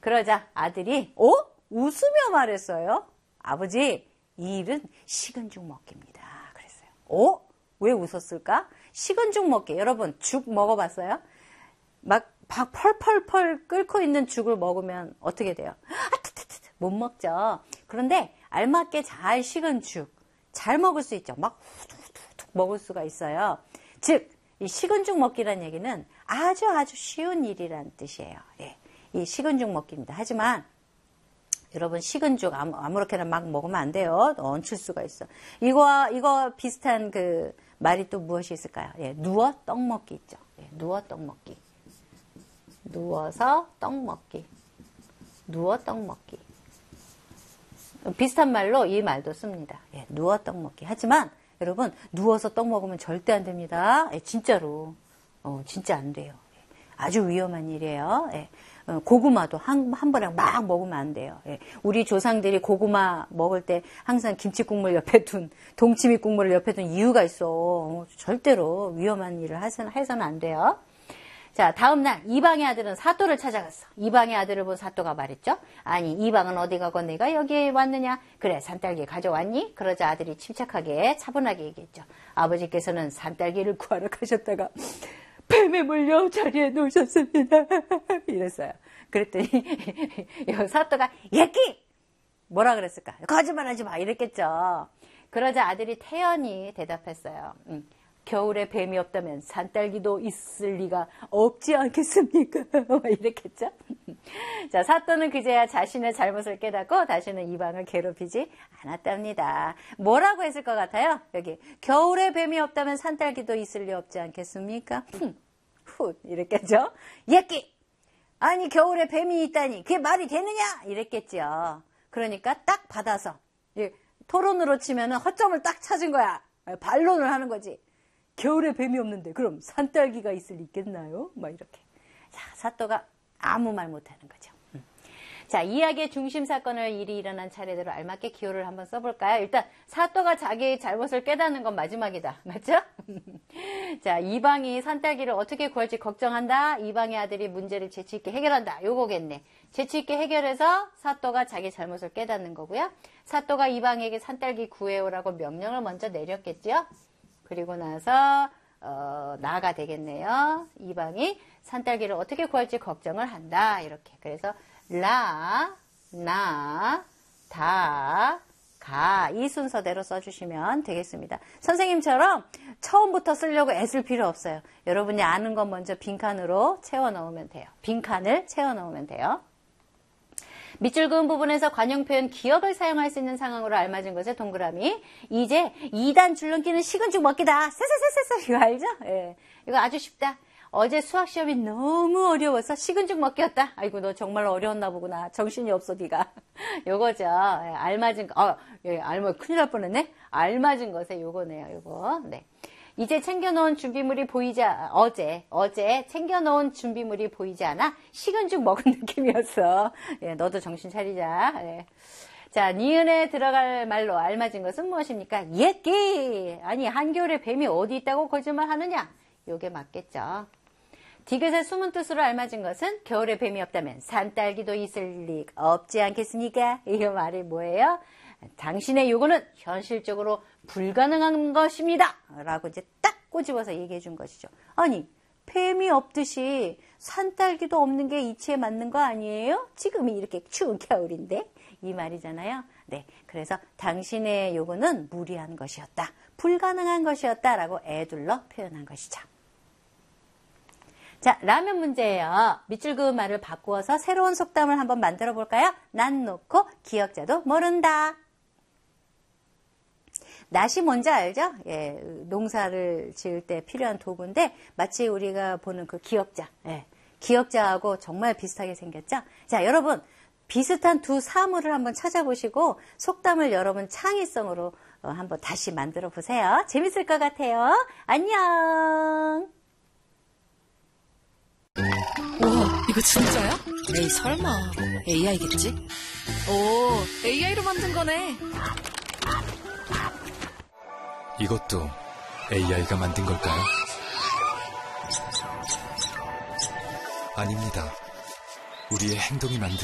그러자 아들이 웃으며 말했어요. 아버지, 이 일은 식은 죽 먹기입니다. 그랬어요. 왜 웃었을까? 식은 죽 먹기. 여러분, 죽 먹어봤어요? 막 펄펄펄 끓고 있는 죽을 먹으면 어떻게 돼요? 못 먹죠. 그런데 알맞게 잘 식은 죽, 잘 먹을 수 있죠. 막 후둑후둑 먹을 수가 있어요. 즉, 이 식은 죽 먹기란 얘기는 아주 쉬운 일이란 뜻이에요. 예, 이 식은 죽 먹기입니다. 하지만 여러분, 식은 죽 아무렇게나 막 먹으면 안 돼요. 얹힐 수가 있어. 이거 비슷한 그 말이 또 무엇이 있을까요? 예, 누워 떡 먹기 있죠. 예, 누워 떡 먹기. 누워서 떡 먹기. 누워 떡 먹기. 비슷한 말로 이 말도 씁니다. 예, 누워 떡 먹기. 하지만 여러분, 누워서 떡 먹으면 절대 안 됩니다. 예, 진짜로. 진짜 안 돼요. 예, 아주 위험한 일이에요. 예, 고구마도 한 번에 막 먹으면 안 돼요. 예, 우리 조상들이 고구마 먹을 때 항상 김치 국물 옆에 둔, 동치미 국물을 옆에 둔 이유가 있어. 절대로 위험한 일을 해서는 안 돼요. 자, 다음날 이방의 아들은 사또를 찾아갔어. 이방의 아들을 본 사또가 말했죠. 아니, 이방은 어디 가고 내가 여기에 왔느냐? 그래, 산딸기 가져왔니? 그러자 아들이 침착하게 차분하게 얘기했죠. 아버지께서는 산딸기를 구하러 가셨다가 뱀에 물려 자리에 놓으셨습니다. 이랬어요. 그랬더니 사또가 예끼! 뭐라 그랬을까? 거짓말하지 마! 이랬겠죠. 그러자 아들이 태연히 대답했어요. 겨울에 뱀이 없다면 산딸기도 있을 리가 없지 않겠습니까? 이랬겠죠? 자, 사또는 그제야 자신의 잘못을 깨닫고 다시는 이방을 괴롭히지 않았답니다. 뭐라고 했을 것 같아요? 여기 겨울에 뱀이 없다면 산딸기도 있을 리 없지 않겠습니까? 훗 이랬겠죠? 예끼! 아니 겨울에 뱀이 있다니 그게 말이 되느냐? 이랬겠죠. 그러니까 딱 받아서 토론으로 치면 허점을 딱 찾은 거야. 반론을 하는 거지. 겨울에 뱀이 없는데 그럼 산딸기가 있을 리 있겠나요? 막 이렇게. 자, 사또가 아무 말 못하는 거죠. 자, 이야기의 중심 사건을 일이 일어난 차례대로 알맞게 기호를 한번 써볼까요? 일단 사또가 자기의 잘못을 깨닫는 건 마지막이다. 맞죠? 자, 이방이 산딸기를 어떻게 구할지 걱정한다. 이방의 아들이 문제를 재치있게 해결한다. 요거겠네. 재치있게 해결해서 사또가 자기 잘못을 깨닫는 거고요. 사또가 이방에게 산딸기 구해오라고 명령을 먼저 내렸겠죠. 그리고 나서 나가 되겠네요. 이방이 산딸기를 어떻게 구할지 걱정을 한다. 이렇게. 그래서 라, 나, 다, 가 이 순서대로 써주시면 되겠습니다. 선생님처럼 처음부터 쓰려고 애쓸 필요 없어요. 여러분이 아는 건 먼저 빈칸으로 채워 넣으면 돼요. 빈칸을 채워 넣으면 돼요. 밑줄 그은 부분에서 관용 표현 기억을 사용할 수 있는 상황으로 알맞은 것에 동그라미. 이제 2단 줄넘기는 식은 죽 먹기다. 쎄쎄쎄쎄 이거 알죠? 예, 이거 아주 쉽다. 어제 수학 시험이 너무 어려워서 식은 죽 먹기였다. 아이고 너 정말 어려웠나 보구나. 정신이 없어 네가. 요거죠. 예, 알맞은 거. 큰일 날 뻔했네. 알맞은 것에 요거네요. 요거. 네. 이제 챙겨놓은 준비물이 어제 챙겨놓은 준비물이 보이지 않아 식은 죽 먹은 느낌이었어. 예, 너도 정신 차리자. 예. 자, 니은에 들어갈 말로 알맞은 것은 무엇입니까? 예끼! 아니, 한겨울에 뱀이 어디 있다고 거짓말 하느냐? 요게 맞겠죠. 디귿의 숨은 뜻으로 알맞은 것은 겨울에 뱀이 없다면 산딸기도 있을 리 없지 않겠습니까? 이 말이 뭐예요? 당신의 요구는 현실적으로 불가능한 것입니다. 라고 이제 딱 꼬집어서 얘기해 준 것이죠. 아니, 뱀이 없듯이 산딸기도 없는 게 이치에 맞는 거 아니에요? 지금이 이렇게 추운 겨울인데? 이 말이잖아요. 네, 그래서 당신의 요구는 무리한 것이었다. 불가능한 것이었다. 라고 애둘러 표현한 것이죠. 자, 라면 문제예요. 밑줄 그은 말을 바꾸어서 새로운 속담을 한번 만들어 볼까요? 난 놓고 기억자도 모른다. 낫이 뭔지 알죠? 예, 농사를 지을 때 필요한 도구인데 마치 우리가 보는 그 기역자, 예, 기역자하고 정말 비슷하게 생겼죠? 자, 여러분 비슷한 두 사물을 한번 찾아보시고 속담을 여러분 창의성으로 한번 다시 만들어 보세요. 재밌을 것 같아요. 안녕. 우와, 이거 진짜야? 에이, 설마. AI겠지? 오, AI로 만든 거네. 이것도 AI가 만든 걸까요? 아닙니다. 우리의 행동이 만든